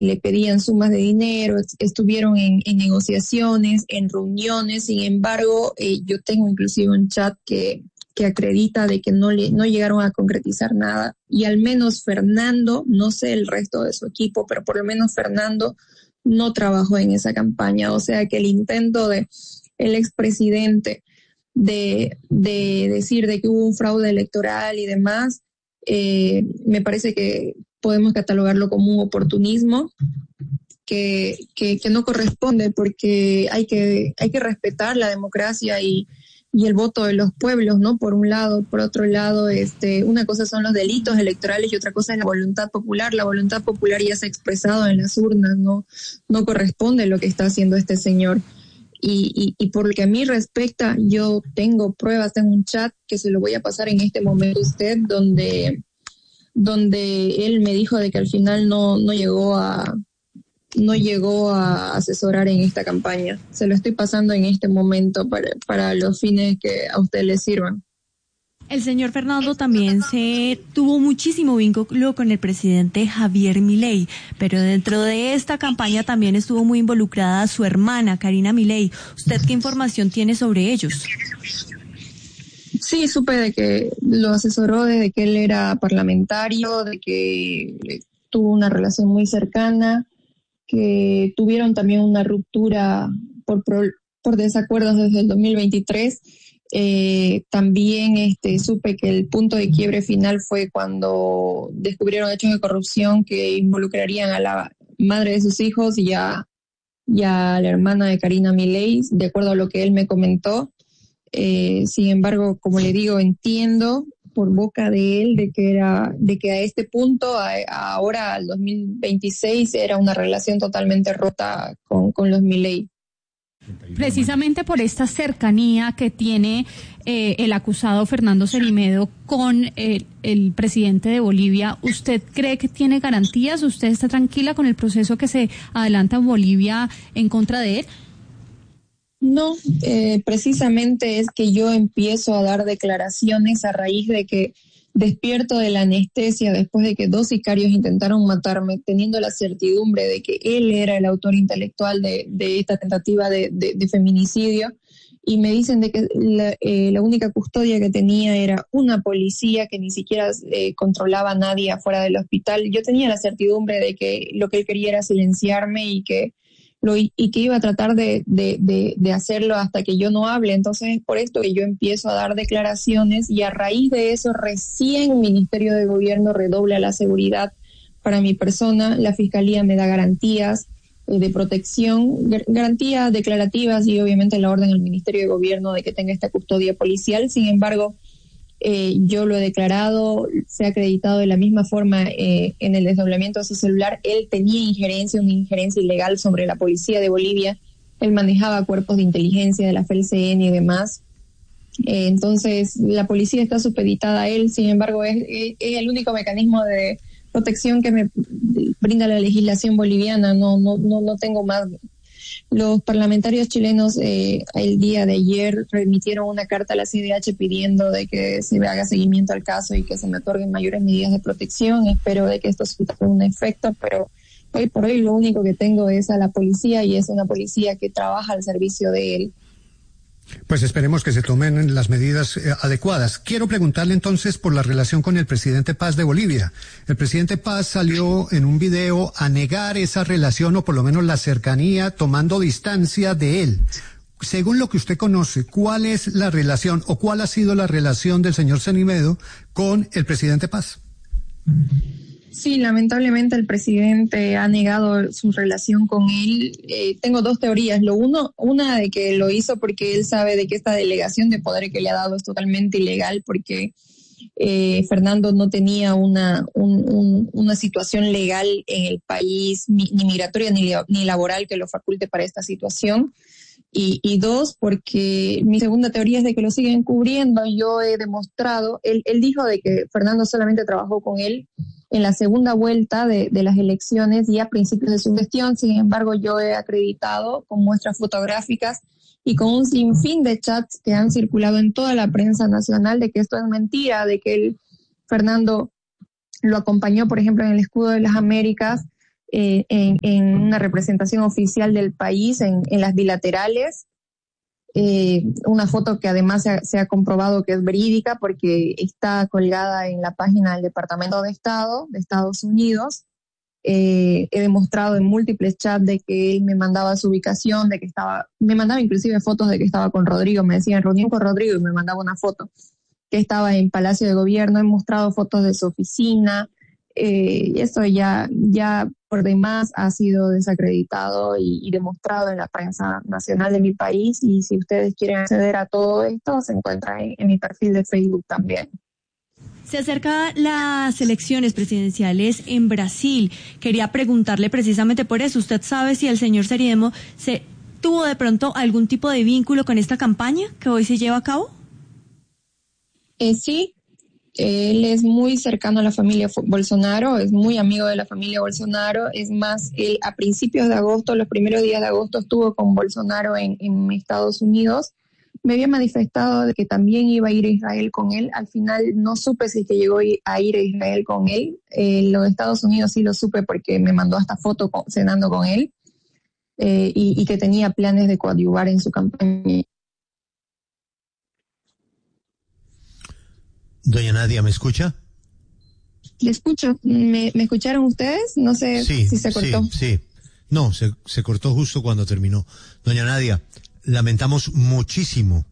le pedían sumas de dinero, estuvieron en negociaciones, en reuniones. Sin embargo, yo tengo inclusive un chat que acredita de que no llegaron a concretizar nada, y al menos Fernando, no sé el resto de su equipo, pero por lo menos Fernando no trabajó en esa campaña. O sea que el intento de el expresidente de decir de que hubo un fraude electoral y demás, me parece que podemos catalogarlo como un oportunismo que no corresponde, porque hay que respetar la democracia y el voto de los pueblos, ¿no? Por un lado. Por otro lado, una cosa son los delitos electorales y otra cosa es la voluntad popular. La voluntad popular ya se ha expresado en las urnas, no corresponde lo que está haciendo este señor. Y por lo que a mí respecta, yo tengo pruebas, tengo un chat que se lo voy a pasar en este momento a usted, donde él me dijo de que al final no llegó a asesorar en esta campaña. Se lo estoy pasando en este momento para los fines que a usted le sirvan. El señor Fernando también tuvo muchísimo vínculo con el presidente Javier Milei, pero dentro de esta campaña también estuvo muy involucrada su hermana, Karina Milei. ¿Usted qué información tiene sobre ellos? Sí, supe de que lo asesoró desde que él era parlamentario, de que tuvo una relación muy cercana, que tuvieron también una ruptura por desacuerdos desde el 2023. También supe que el punto de quiebre final fue cuando descubrieron hechos de corrupción que involucrarían a la madre de sus hijos y a la hermana de Karina Milei, de acuerdo a lo que él me comentó. Sin embargo, como le digo, entiendo por boca de él de que a este punto, ahora al 2026, era una relación totalmente rota con los Milei. Precisamente por esta cercanía que tiene el acusado Fernando Cerimedo con el presidente de Bolivia, ¿usted cree que tiene garantías? ¿Usted está tranquila con el proceso que se adelanta en Bolivia en contra de él? No, precisamente es que yo empiezo a dar declaraciones a raíz de que despierto de la anestesia después de que 2 sicarios intentaron matarme, teniendo la certidumbre de que él era el autor intelectual de esta tentativa de feminicidio, y me dicen de que la única custodia que tenía era una policía que ni siquiera controlaba a nadie afuera del hospital. Yo tenía la certidumbre de que lo que él quería era silenciarme y que iba a tratar de hacerlo hasta que yo no hable. Entonces es por esto que yo empiezo a dar declaraciones, y a raíz de eso recién el Ministerio de Gobierno redobla la seguridad para mi persona. La Fiscalía me da garantías de protección, garantías declarativas, y obviamente la orden del Ministerio de Gobierno de que tenga esta custodia policial. Sin embargo, yo lo he declarado, se ha acreditado de la misma forma en el desdoblamiento de su celular. Él tenía una injerencia ilegal sobre la policía de Bolivia. Él manejaba cuerpos de inteligencia de la FELCN y demás. Entonces, la policía está supeditada a él. Sin embargo, es el único mecanismo de protección que me brinda la legislación boliviana. No tengo más. Los parlamentarios chilenos el día de ayer remitieron una carta a la CIDH pidiendo de que se haga seguimiento al caso y que se me otorguen mayores medidas de protección. Espero de que esto surta un efecto, pero hoy por hoy lo único que tengo es a la policía, y es una policía que trabaja al servicio de él. Pues esperemos que se tomen las medidas adecuadas. Quiero preguntarle entonces por la relación con el presidente Paz de Bolivia. El presidente Paz salió en un video a negar esa relación, o por lo menos la cercanía, tomando distancia de él. Según lo que usted conoce, ¿cuál es la relación o cuál ha sido la relación del señor Cerimedo con el presidente Paz? Sí, lamentablemente el presidente ha negado su relación con él. Tengo 2 teorías. Una de que lo hizo porque él sabe de que esta delegación de poder que le ha dado es totalmente ilegal, porque Fernando no tenía una situación legal en el país, ni migratoria ni laboral, que lo faculte para esta situación. Y 2, porque mi segunda teoría es de que lo siguen cubriendo. Yo he demostrado, él dijo de que Fernando solamente trabajó con él en la segunda vuelta de las elecciones y a principios de su gestión. Sin embargo, yo he acreditado con muestras fotográficas y con un sinfín de chats que han circulado en toda la prensa nacional de que esto es mentira, de que Fernando lo acompañó, por ejemplo, en el Escudo de las Américas, en una representación oficial del país en las bilaterales. Una foto que además se ha comprobado que es verídica porque está colgada en la página del Departamento de Estado de Estados Unidos. He demostrado en múltiples chats de que él me mandaba su ubicación, me mandaba inclusive fotos de que estaba con Rodrigo, me decían reunión con Rodrigo y me mandaba una foto que estaba en Palacio de Gobierno. He mostrado fotos de su oficina, y esto ya por demás ha sido desacreditado y demostrado en la prensa nacional de mi país, y si ustedes quieren acceder a todo esto se encuentra en mi perfil de Facebook también. Se acercan las elecciones presidenciales en Brasil. Quería preguntarle precisamente por eso. ¿Usted sabe si el señor Ceridemo tuvo de pronto algún tipo de vínculo con esta campaña que hoy se lleva a cabo? Sí, él es muy cercano a la familia Bolsonaro, es muy amigo de la familia Bolsonaro. Es más, él a principios de agosto, los primeros días de agosto, estuvo con Bolsonaro en Estados Unidos. Me había manifestado de que también iba a ir a Israel con él. Al final no supe si que llegó a ir a Israel con él. Lo de Estados Unidos sí lo supe porque me mandó hasta foto cenando con él, y que tenía planes de coadyuvar en su campaña. Doña Nadia, ¿me escucha? Le escucho. ¿Me escucharon ustedes? No sé si se cortó. Sí. No, se cortó justo cuando terminó. Doña Nadia, lamentamos muchísimo,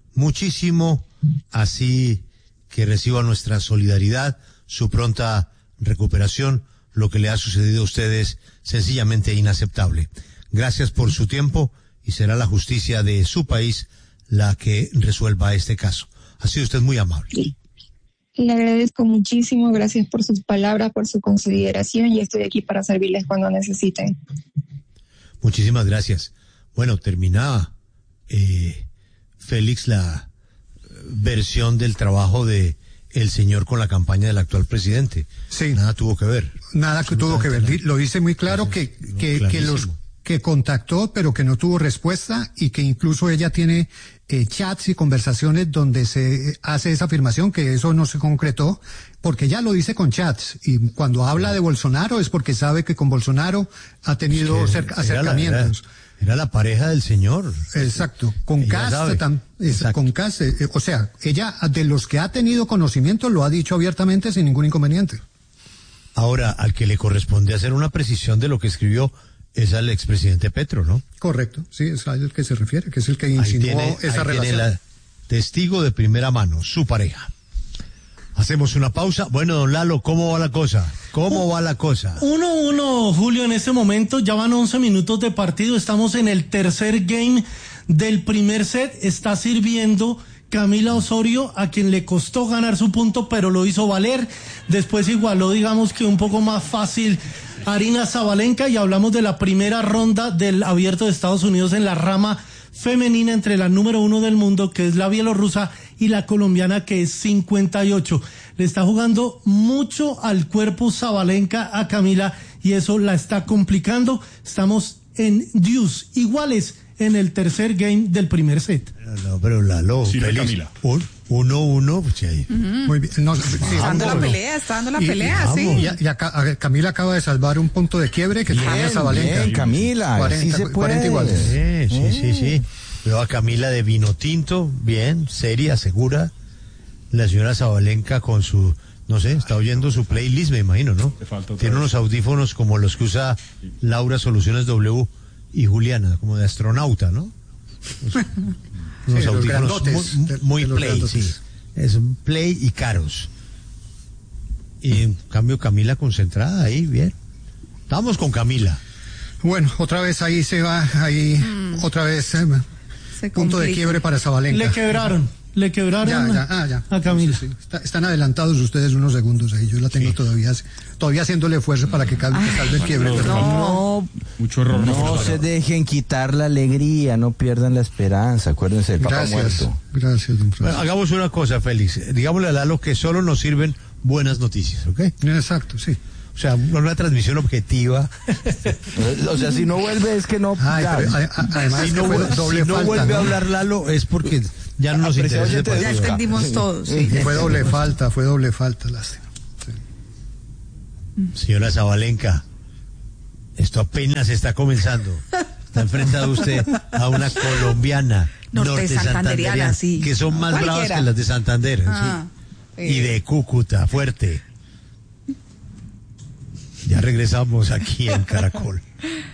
así que reciba nuestra solidaridad, su pronta recuperación. Lo que le ha sucedido a usted es sencillamente inaceptable. Gracias por su tiempo y será la justicia de su país la que resuelva este caso. Ha sido usted muy amable. Sí. Le agradezco muchísimo, gracias por sus palabras, por su consideración, y estoy aquí para servirles cuando necesiten. Muchísimas gracias. Bueno, terminaba Félix la versión del trabajo de el señor con la campaña del actual presidente. Sí. Nada tuvo que ver. Nada que tuvo que ver. Lo dice muy claro que los que contactó, pero que no tuvo respuesta, y que incluso ella tiene chats y conversaciones donde se hace esa afirmación, que eso no se concretó, porque ella lo dice con chats, y cuando habla de Bolsonaro es porque sabe que con Bolsonaro ha tenido acercamientos. Era la pareja del señor. Exacto. Con Cast con Cast, o sea, ella de los que ha tenido conocimiento lo ha dicho abiertamente sin ningún inconveniente. Ahora, al que le corresponde hacer una precisión de lo que escribió es al expresidente Petro, ¿no? Correcto, sí, es al que se refiere, que es el que insinuó esa relación. Tiene la testigo de primera mano, su pareja. Hacemos una pausa. Bueno, don Lalo, ¿cómo va la cosa? 1-1, Julio, en este momento. Ya van 11 minutos de partido. Estamos en el tercer game del primer set. Está sirviendo Camila Osorio, a quien le costó ganar su punto, pero lo hizo valer. Después igualó, digamos que un poco más fácil, Aryna Sabalenka, y hablamos de la primera ronda del Abierto de Estados Unidos en la rama femenina entre la número 1 del mundo, que es la bielorrusa, y la colombiana, que es 58. Le está jugando mucho al cuerpo Sabalenka a Camila, y eso la está complicando. Estamos en deuce, iguales en el tercer game del primer set. No, pero Lalo, sí, feliz. Camila. 1-1, pues ahí. Muy bien. No, está dando la pelea, sí. Camila acaba de salvar un punto de quiebre que tenía Sabalenka. Bien, Camila, 40 iguales. Sí. Veo a Camila de vino tinto, bien, seria, segura. La señora Sabalenka con su, no sé, está oyendo su playlist, me imagino, ¿no? Tiene unos audífonos como los que usa Laura Soluciones W y Juliana, como de astronauta, ¿no? Unos audífonos muy play, sí. Es un play y caros. Y en cambio Camila concentrada ahí, bien. Vamos con Camila. Bueno, otra vez ahí se va, otra vez punto de quiebre para Sabalenka. Le quebraron a Camila. Sí. Están adelantados ustedes unos segundos ahí. Yo la tengo todavía haciéndole fuerza para que salve el quiebre. Mucho error. No se dejen quitar la alegría, no pierdan la esperanza. Acuérdense del Papa muerto. Gracias, don Francisco. Bueno, hagamos una cosa, Félix. Digámosle a Lalo que solo nos sirven buenas noticias, ¿ok? Exacto, sí. O sea, una transmisión objetiva. O sea, si no vuelve es que no. Además, si no vuelve a hablar Lalo es porque ya no nos interesa. Ya entendimos todos. Sí. Fue doble falta, lástima. Sí. Señora Sabalenka, Esto apenas está comenzando. Está enfrentado usted a una colombiana norte santanderiana, sí. que son más bravas que las de Santander. Sí. Y de Cúcuta, fuerte. Ya regresamos aquí en Caracol.